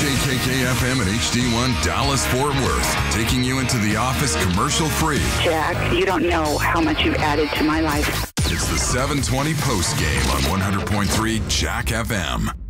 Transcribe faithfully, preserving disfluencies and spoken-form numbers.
K K K F M and H D one Dallas Fort Worth, taking you into the office commercial free. Jack, you don't know how much you've added to my life. It's the seven twenty post game on one hundred point three Jack F M.